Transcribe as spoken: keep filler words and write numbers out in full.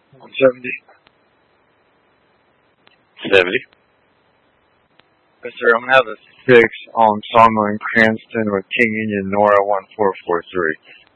On seventy. seventy. Yes, sir. I'm gonna have a six on Sawmill and Cranston with King Union Nora one four four three.